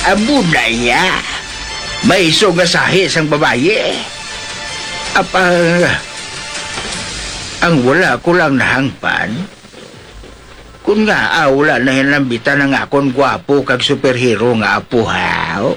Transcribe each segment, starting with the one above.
amo na niya. May iso nga sahis ang babaye. Ang wala ko lang nahangpan, kung nga wala na hinambitan ng akong gwapo kag superhero nga apo ha.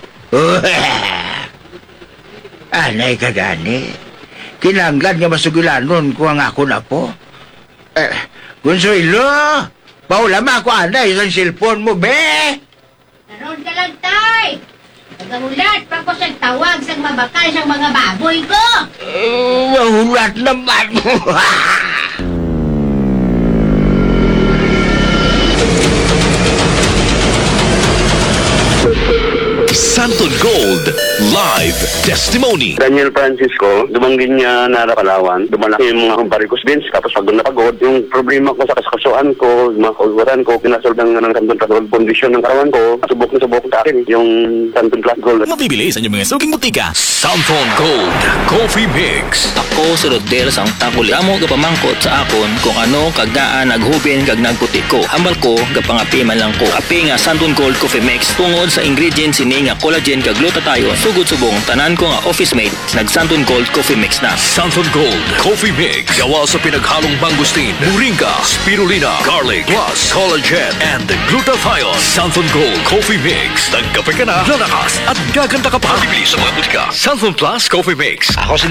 Anay ka gani. Kinanglan nga masugilanon ko ang akong apo. Consuelo, paulama ko anay sa cellphone mo, be. Naroon ka lang, tay. Nagahulat pa ko sa tawag sa mabakal sa mga baboy ko. Mahulat naman mo. Santon Gold Live Testimony. Daniel Francisco, dumanggin niya na Palawan. Dumalaki yung mga varicose veins. Tapos pagod na pagod, yung problema ko sa kasukasuan ko, yung mga kauluran ko, pinasolve ng Santon Plus Gold condition ng katawan ko. Subok na subok sa akin yung Santon Plus Gold. Mabibili sa inyong mga suking butika. Santon Gold Coffee Mix. Ako si Rodel sang takuli. Amo gapamangkot sa akon kung ano kagdaan naghubin kag nagputi ko. Hambal ko gapangapi man lang ko. Api nga Santon Gold Coffee Mix tungod sa ingredients ini nga collagen kag glutathione. Sugod subong tanan ko nga office mate nag Santon Gold Coffee Mix na. Santon Gold Coffee Mix. Gawa sa pinaghalong mangustin, moringa, spirulina, garlic, plus collagen and glutathione. Santon Gold Coffee Mix. Nagkape ka na, lalakas at gaganda ka pa. Bibili sa mga butika. Santon Plus Coffee Mix. Ako si